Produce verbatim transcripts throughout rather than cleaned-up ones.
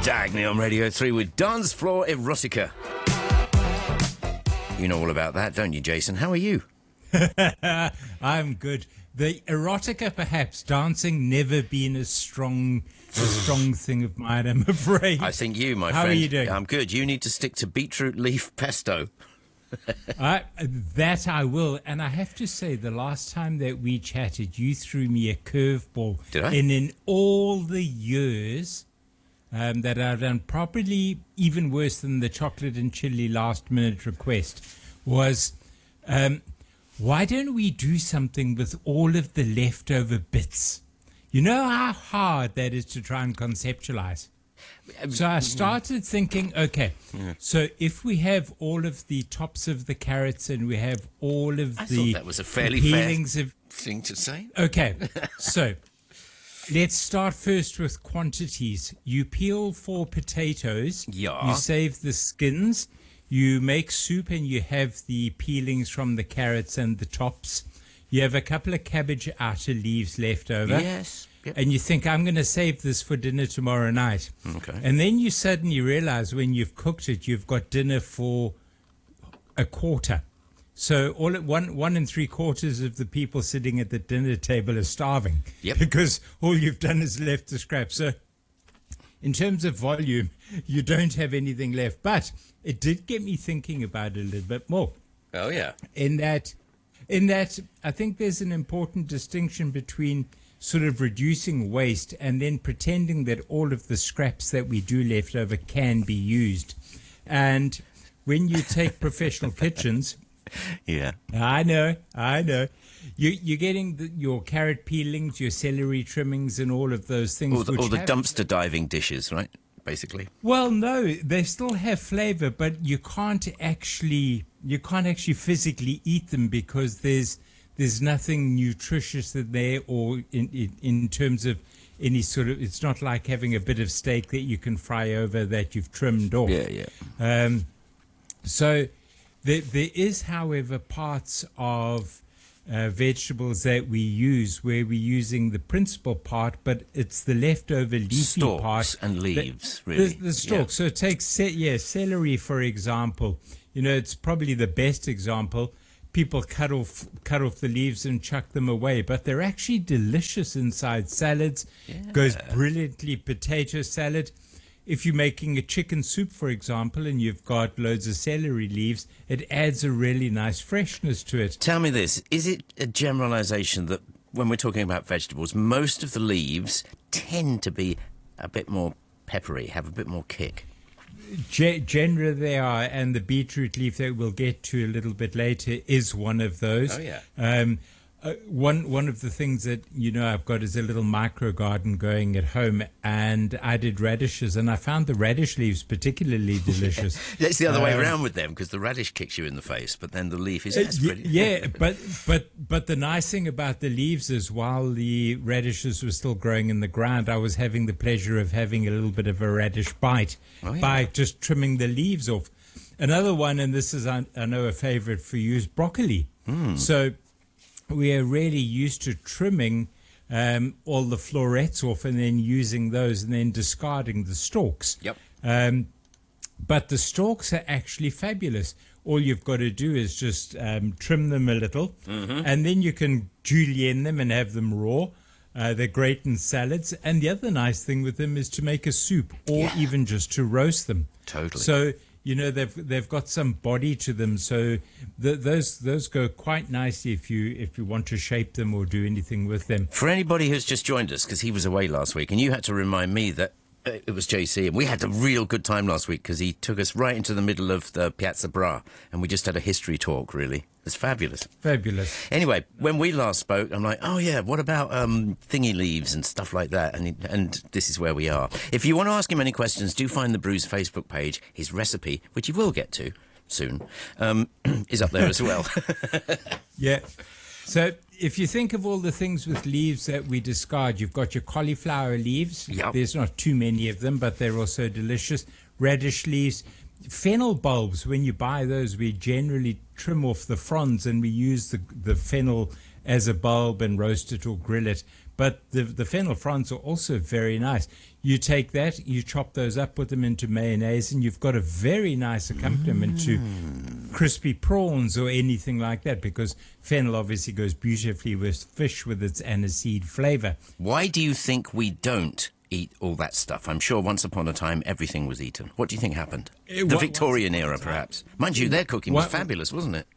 Dagny on Radio three with Dance Floor Erotica. You know all about that, don't you, Jason? How are you? I'm good. The erotica, perhaps, dancing never been a strong, a strong thing of mine, I'm afraid. I think you, my How friend. How are you doing? I'm good. You need to stick to beetroot leaf pesto. I, that I will. And I have to say, the last time that we chatted, you threw me a curveball. Did I? And in all the years um, that I've done, probably even worse than the chocolate and chili last minute request, was... Um, why don't we do something with all of the leftover bits? You know how hard that is to try and conceptualize. So I started thinking, okay, yeah. so if we have all of the tops of the carrots and we have all of I the thought that was a fairly fair of, thing to say. Okay, so let's start first with quantities. You peel four potatoes. Yeah. You save the skins. You make soup and you have the peelings from the carrots and the tops. You have a couple of cabbage outer leaves left over. Yes. Yep. And you think, I'm going to save this for dinner tomorrow night. Okay. And then you suddenly realize when you've cooked it, you've got dinner for a quarter. So all at one, one and three quarters of the people sitting at the dinner table are starving. Yep. Because all you've done is left the scrap. So in terms of volume, you don't have anything left. But it did get me thinking about it a little bit more. Oh, yeah. In that, in that, I think there's an important distinction between sort of reducing waste and then pretending that all of the scraps that we do left over can be used. And when you take professional kitchens... Yeah. I know, I know. You, you're getting the, your carrot peelings, your celery trimmings, and all of those things. All the, which all the have, dumpster diving dishes, right? Basically. Well, no, they still have flavor, but you can't actually you can't actually physically eat them because there's there's nothing nutritious in there, or in, in in terms of any sort of. It's not like having a bit of steak that you can fry over that you've trimmed off. Yeah, yeah. Um, so. There, there is, however, parts of uh, vegetables that we use where we're using the principal part, but it's the leftover leafy stalks part. and leaves, the, really. The, the stalks. Yeah. So take, ce- yeah, celery, for example. You know, it's probably the best example. People cut off cut off the leaves and chuck them away, but they're actually delicious inside salads. Yeah. Goes brilliantly potato salad. If you're making a chicken soup, for example, and you've got loads of celery leaves, it adds a really nice freshness to it. Tell me this, is it a generalization that when we're talking about vegetables, most of the leaves tend to be a bit more peppery, have a bit more kick? Ge- generally they are, and the beetroot leaf that we'll get to a little bit later is one of those. Oh, yeah. Um, Uh, one one of the things that, you know, I've got is a little micro garden going at home, and I did radishes, and I found the radish leaves particularly delicious. Yeah. It's the other um, way around with them, because the radish kicks you in the face, but then the leaf is... Uh, pretty. Yeah, but, but, but the nice thing about the leaves is while the radishes were still growing in the ground, I was having the pleasure of having a little bit of a radish bite oh, yeah. by just trimming the leaves off. Another one, and this is, I, I know, a favorite for you, is broccoli. Mm. So... we are really used to trimming um, all the florets off and then using those and then discarding the stalks. Yep. Um, but the stalks are actually fabulous. All you've got to do is just um, trim them a little, mm-hmm. and then you can julienne them and have them raw. Uh, they're great in salads. And the other nice thing with them is to make a soup or yeah. even just to roast them. Totally. So... you know, they've they've got some body to them, so the, those those go quite nicely if you if you want to shape them or do anything with them. For anybody who's just joined us, because he was away last week, and you had to remind me that it was J C, and we had a real good time last week because he took us right into the middle of the Piazza Bra, and we just had a history talk, really. It's fabulous. Fabulous. Anyway, when we last spoke, I'm like, oh, yeah, what about um, thingy leaves and stuff like that? And, he, and this is where we are. If you want to ask him any questions, do find the Brews Facebook page. His recipe, which you will get to soon, um, is up there as well. Yeah. So if you think of all the things with leaves that we discard, you've got your cauliflower leaves. Yep. There's not too many of them, but they're also delicious. Radish leaves. Fennel bulbs, when you buy those, we generally trim off the fronds and we use the, the fennel as a bulb and roast it or grill it. But the the fennel fronds are also very nice. You take that, you chop those up, put them into mayonnaise, and you've got a very nice accompaniment mm. to crispy prawns or anything like that, because fennel obviously goes beautifully with fish with its aniseed flavor. Why do you think we don't eat all that stuff? I'm sure once upon a time everything was eaten. What do you think happened? It, the what, Victorian era, perhaps. Mind you, their cooking was what, fabulous, wasn't it?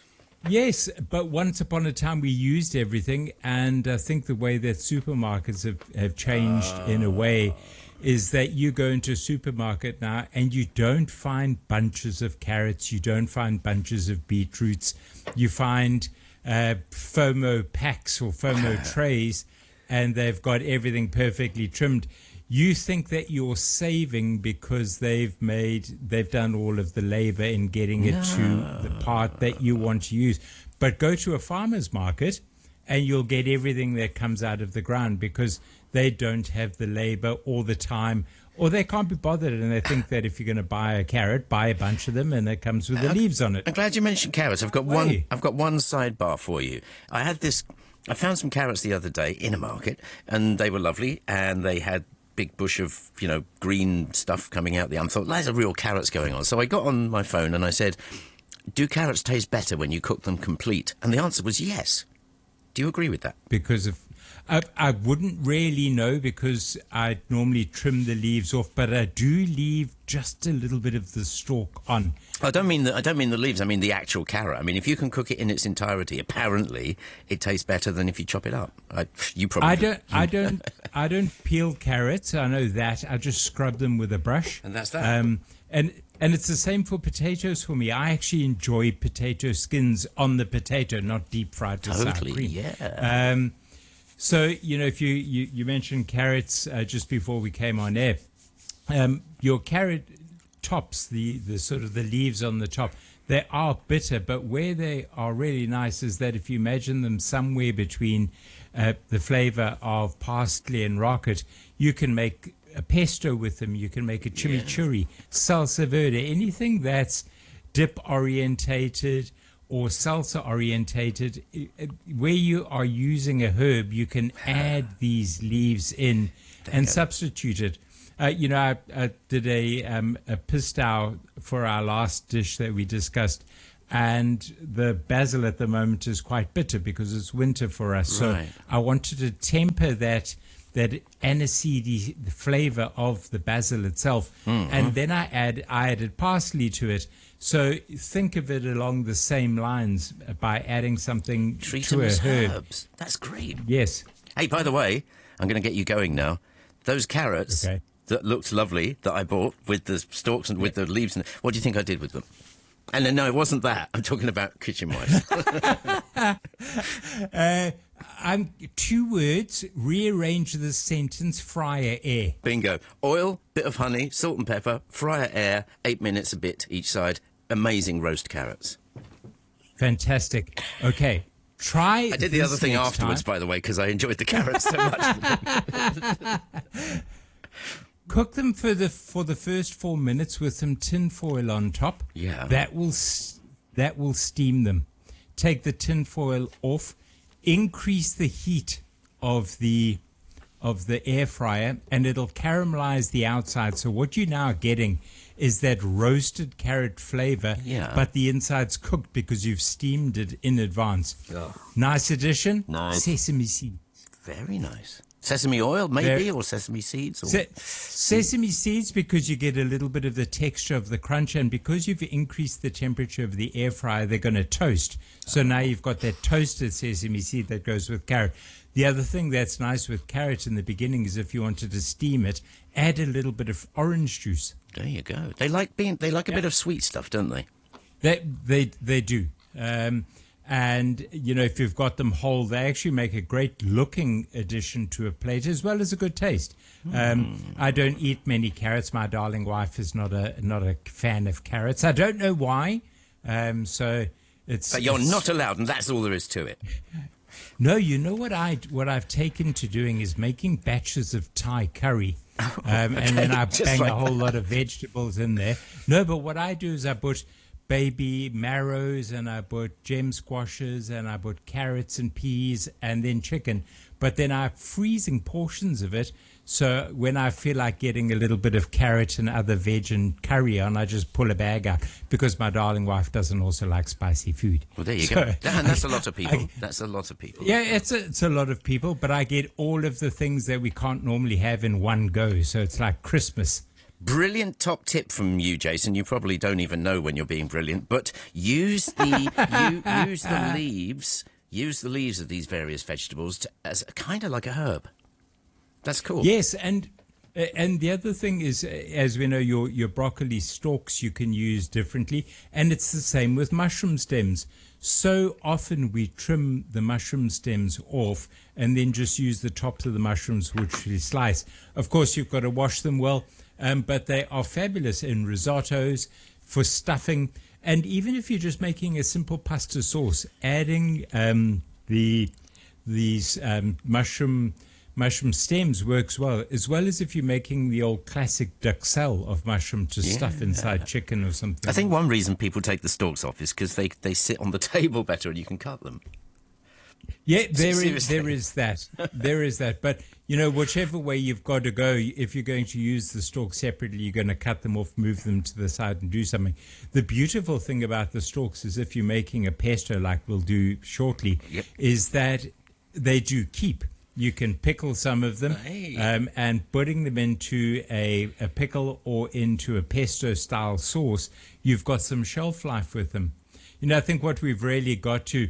Yes, but once upon a time we used everything, and I think the way that supermarkets have, have changed uh. in a way is that you go into a supermarket now and you don't find bunches of carrots, you don't find bunches of beetroots, you find uh, FOMO packs or FOMO trays, and they've got everything perfectly trimmed. You think that you're saving because they've made, they've done all of the labor in getting it no. to the part that you want to use. But go to a farmer's market and you'll get everything that comes out of the ground, because they don't have the labor or the time, or they can't be bothered, and they think that if you're going to buy a carrot, buy a bunch of them, and it comes with the I'm, leaves on it. I'm glad you mentioned carrots. I've got Why? one. I've got one sidebar for you. I had this. I found some carrots the other day in a market, and they were lovely, and they had big bush of, you know, green stuff coming out the I thought, there's a real carrots going on. So I got on my phone and I said, do carrots taste better when you cook them complete? And the answer was yes. Do you agree with that? Because of, I, I wouldn't really know, because I normally trim the leaves off, but I do leave just a little bit of the stalk on. I don't mean the, I don't mean the leaves. I mean the actual carrot. I mean, if you can cook it in its entirety, apparently it tastes better than if you chop it up. I, you probably. I don't. I don't. I don't peel carrots. I know that. I just scrub them with a brush. And that's that. Um, and and it's the same for potatoes for me. I actually enjoy potato skins on the potato, not deep fried to sour Totally. cream. Yeah. Um, so you know, if you you, you mentioned carrots uh, just before we came on air, um, your carrot tops, the, the sort of the leaves on the top, they are bitter, but where they are really nice is that if you imagine them somewhere between uh, the flavor of parsley and rocket, you can make a pesto with them, you can make a chimichurri, yeah. salsa verde, anything that's dip orientated or salsa orientated, where you are using a herb, you can add these leaves in and substitute it. Uh, you know, I, I did a, um, a pistau for our last dish that we discussed, and the basil at the moment is quite bitter because it's winter for us. So right. I wanted to temper that that aniseedy flavor of the basil itself, mm-hmm. and then I add I added parsley to it. So think of it along the same lines by adding something Treat to them a as herb. Herbs. That's great. Yes. Hey, by the way, I'm going to get you going now. Those carrots. Okay. That looked lovely, that I bought with the stalks and with the leaves. And what do you think I did with them? And then, no, it wasn't that. I'm talking about kitchen mice. uh, I'm two words. Rearrange the sentence. Fryer air. Bingo. Oil, bit of honey, salt and pepper. Fryer air. Eight minutes a bit each side. Amazing roast carrots. Fantastic. Okay. Try. I did the other thing afterwards, time. by the way, because I enjoyed the carrots so much. Cook them for the for the first four minutes with some tin foil on top. Yeah. That will that will steam them. Take the tin foil off. Increase the heat of the of the air fryer, and it'll caramelize the outside. So what you're now getting is that roasted carrot flavor, yeah. but the inside's cooked because you've steamed it in advance. Oh. Nice addition. Nice. Sesame seed. Very nice. Sesame oil, maybe, Very, or sesame seeds? Or... Se- sesame seeds, because you get a little bit of the texture of the crunch, and because you've increased the temperature of the air fryer, they're going to toast. So oh. now you've got that toasted sesame seed that goes with carrot. The other thing that's nice with carrot in the beginning is if you wanted to steam it, add a little bit of orange juice. There you go. They like being. They like a yeah. bit of sweet stuff, don't they? They they they do. Um, And, you know, if you've got them whole, they actually make a great looking addition to a plate as well as a good taste. Mm. Um, I don't eat many carrots. My darling wife is not a not a fan of carrots. I don't know why. Um, so it's. But you're it's, not allowed, and that's all there is to it. No, you know what I what I've taken to doing is making batches of Thai curry. Um, okay, and then I bang like a whole that. lot of vegetables in there. No, but what I do is I put baby marrows, and I put gem squashes, and I put carrots and peas, and then chicken. but then I'm freezing portions of it. So when I feel like getting a little bit of carrot and other veg and curry on, I just pull a bag out because my darling wife doesn't also like spicy food. Well, there you so go. Dan, that's I, a lot of people. I, that's a lot of people. Yeah, it's a, it's a lot of people, but I get all of the things that we can't normally have in one go. So it's like Christmas. Brilliant top tip from you, Jason. You probably don't even know when you're being brilliant, but use the you, use the leaves, use the leaves of these various vegetables to, as kind of like a herb. That's cool. Yes, and and the other thing is, as we know, your your broccoli stalks you can use differently, and it's the same with mushroom stems. So often we trim the mushroom stems off and then just use the tops of the mushrooms, which we slice. Of course, you've got to wash them well. Um, but they are fabulous in risottos, for stuffing, and even if you're just making a simple pasta sauce, adding um, the these um, mushroom mushroom stems works well, as well as if you're making the old classic duxelle of mushroom to yeah. stuff inside chicken or something. I think one reason people take the stalks off is because they, they sit on the table better and you can cut them. Yeah, there is, there is that. There is that. But, you know, whichever way you've got to go, if you're going to use the stalks separately, you're going to cut them off, move them to the side and do something. The beautiful thing about the stalks is if you're making a pesto like we'll do shortly, yep. is that they do keep. You can pickle some of them hey. um, and putting them into a, a pickle or into a pesto-style sauce, you've got some shelf life with them. You know, I think what we've really got to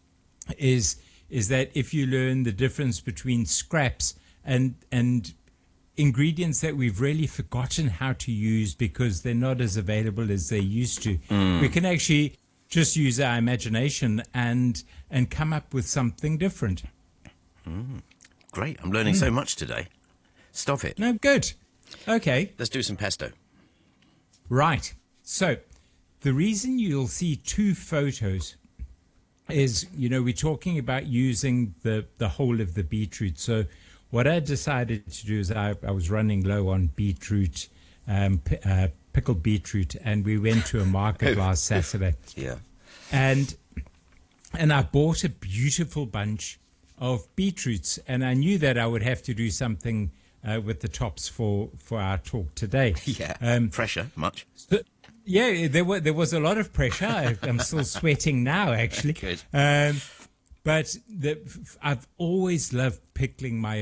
is is that if you learn the difference between scraps and and ingredients that we've really forgotten how to use because they're not as available as they used to, mm. we can actually just use our imagination and and come up with something different. Mm. Great. I'm learning mm. so much today. Stop it. No, good. Okay. Let's do some pesto. Right. So the reason you'll see two photos is, you know, we're talking about using the, the whole of the beetroot. So what I decided to do is I, I was running low on beetroot, um, p- uh, pickled beetroot, and we went to a market last Saturday. Yeah. And and I bought a beautiful bunch of beetroots, and I knew that I would have to do something uh, with the tops for, for our talk today. Yeah. Um, Pressure, much. So, yeah, there was there was a lot of pressure. I, I'm still sweating now, actually. Good. Um, but the, I've always loved pickling my